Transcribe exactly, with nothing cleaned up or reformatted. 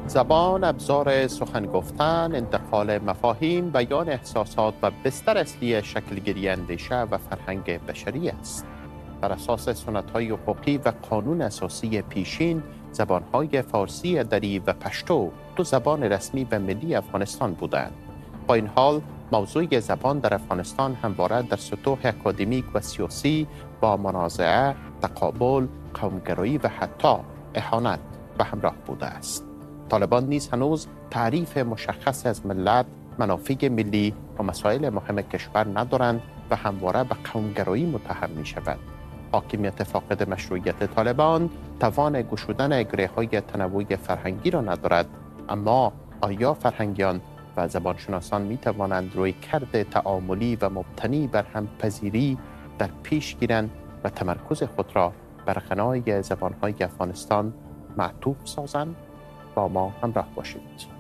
زبان ابزار سخن گفتن، انتقال مفاهیم، بیان احساسات و بستر اصلی شکل‌گیری اندیشه و فرهنگ بشری است. بر اساس سنت‌های حقوقی و قانون اساسی پیشین، زبان‌های فارسی دری و پشتو دو زبان رسمی و ملی افغانستان بودند. با این حال، موضوع زبان در افغانستان همواره در سطوح اکادمیک و سیاسی با منازعه، تقابل، قومگرایی و حتی اهانت به همراه بوده است. طالبان نیز هنوز تعریف مشخص از ملت، منافع ملی و مسائل مهم کشور ندارند و همواره به قومگرایی متهم می شود. حاکمیت فاقد مشروعیت طالبان توان گشودن گره‌های تنوع فرهنگی را ندارد، اما آیا فرهنگیان و زبانشناسان می توانند روی کرد تعاملی و مبتنی بر همپذیری در پیش گیرند و تمرکز خود را بر غنای زبان‌های افغانستان معطوف سازند؟ با ما همراه باشید.